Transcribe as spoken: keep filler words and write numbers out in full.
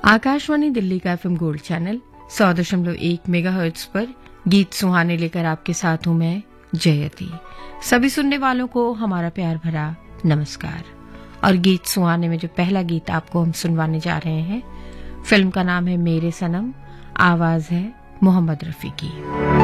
आकाशवाणी दिल्ली का FM gold channel सौ दशमलव एक मेगाहर्ट्ज पर गीत सुहाने लेकर आपके साथ हूं मैं जयती। सभी सुनने वालों को हमारा प्यार भरा नमस्कार। और गीत सुहाने में जो पहला गीत आपको हम सुनवाने जा रहे हैं, फिल्म का नाम है मेरे सनम, आवाज है मोहम्मद रफी की।